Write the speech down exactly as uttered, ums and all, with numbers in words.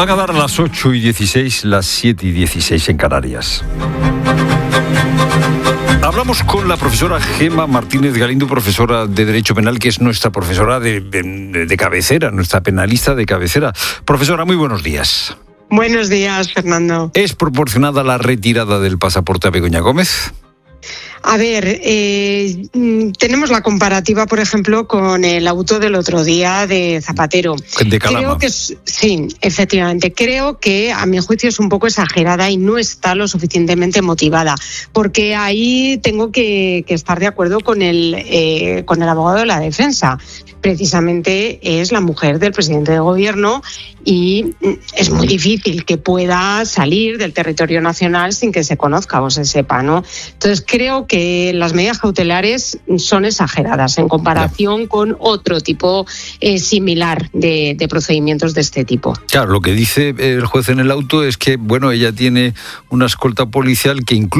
Van a dar las ocho y dieciséis, las siete y dieciséis en Canarias. Hablamos con la profesora Gemma Martínez Galindo, profesora de Derecho Penal, que es nuestra profesora de, de, de cabecera, nuestra penalista de cabecera. Profesora, muy buenos días. Buenos días, Fernando. ¿Es proporcionada la retirada del pasaporte a Begoña Gómez? A ver, eh, tenemos la comparativa, por ejemplo, con el auto del otro día de Zapatero. De Calama. Creo que sí, efectivamente. Creo que, a mi juicio, es un poco exagerada y no está lo suficientemente motivada, porque ahí tengo que, que estar de acuerdo con el, eh, con el abogado de la defensa. Precisamente es la mujer del presidente del gobierno y es muy difícil que pueda salir del territorio nacional sin que se conozca o se sepa, ¿no? Entonces creo que las medidas cautelares son exageradas en comparación ya. con otro tipo eh, similar de, de procedimientos de este tipo. Claro, lo que dice el juez en el auto es que, bueno, ella tiene una escolta policial que incluye